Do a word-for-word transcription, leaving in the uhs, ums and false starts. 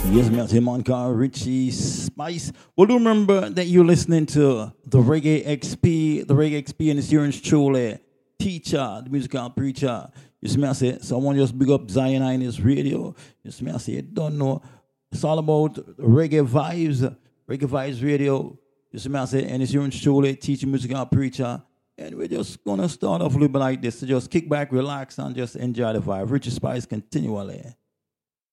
Yes, Melty man called Richie Spice. Well, do remember that you're listening to the Reggae X P, the Reggae X P and it's yours truly, teacher, the musical preacher. You see me, I say, someone just big up Zion Ines Radio. You see me, I say, you don't know. It's all about reggae vibes, reggae vibes radio. You see me, I say, and it's yours truly, teacher, musical preacher. And we're just going to start off a little bit like this. So just kick back, relax, and just enjoy the vibe. Richie Spice continually.